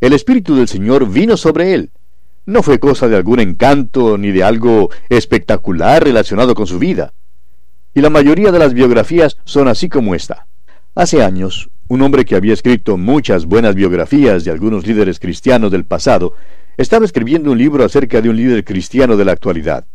el Espíritu del Señor vino sobre él. No fue cosa de algún encanto ni de algo espectacular relacionado con su vida. Y la mayoría de las biografías son así como esta. Hace años, un hombre que había escrito muchas buenas biografías de algunos líderes cristianos del pasado, estaba escribiendo un libro acerca de un líder cristiano de la actualidad.